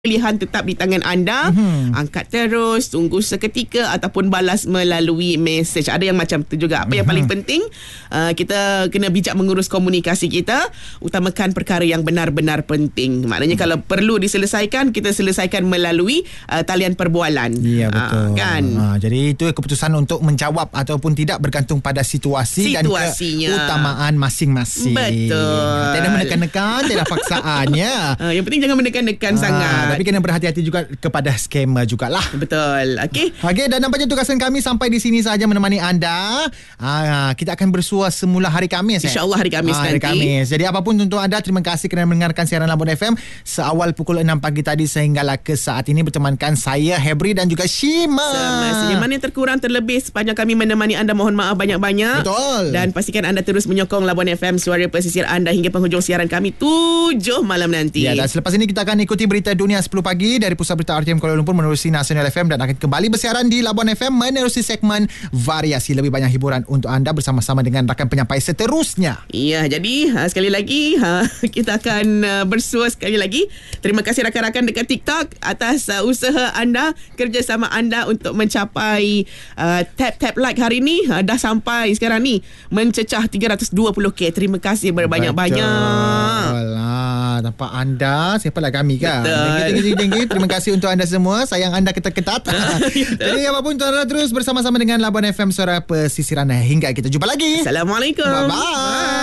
pilihan tetap di tangan anda. Angkat terus, tunggu seketika ataupun balas melalui mesej. Ada yang macam tu juga. Apa yang paling penting, kita kena bijak mengurus komunikasi kita, utamakan perkara yang benar-benar penting. Maknanya kalau perlu diselesaikan, kita selesaikan melalui talian perbualan. Ya, betul. Kan? Jadi itu keputusan untuk menjawab ataupun tidak bergantung pada situasi dan keutamaan masing-masing. Betul. Tidak menekan-nekan, tidak paksaannya. Yang penting jangan menekan-nekan sangat. Tapi kena berhati-hati juga kepada scammer jugalah. Betul. Okey, dan nampaknya tugasan kami sampai di sini saja menemani anda. Kita akan bersua semula hari Khamis. InsyaAllah hari Khamis nanti. Hari Khamis. Jadi apapun untuk anda, terima kasih kerana mendengarkan siaran Labuan FM seawal pukul 6 pagi tadi sehinggalah ke saat ini bertemankan saya, Hebri dan juga Shima. Semestinya mana yang terkurang terlebih sepanjang kami menemani anda, mohon maaf banyak-banyak. Betul. Dan pastikan anda terus menyokong Labuan FM, suara pesisir anda, hingga penghujung siaran kami 7 malam nanti. Ya, dan selepas ini kita akan ikuti berita dunia 10 pagi dari Pusat Berita RTM Kuala Lumpur menerusi Nasional FM dan akan kembali bersiaran di Labuan FM menerusi segmen variasi, lebih banyak hiburan untuk anda bersama-sama dengan rakan penyampai seterusnya. Ya, jadi sekali lagi kita akan bersua sekali lagi. Terima kasih rakan-rakan dekat TikTok atas usaha anda, kerjasama anda untuk mencapai tap like hari ni. Dah sampai sekarang ni mencecah 320k. Terima kasih berbanyak-banyak. Tanpa anda, siapalah kami kan? Terima kasih untuk anda semua. Sayang anda ketat-ketat. Jadi apapun anda terus bersama-sama dengan Labuan FM, suara pesisir anda, hingga kita jumpa lagi. Assalamualaikum. Bye-bye.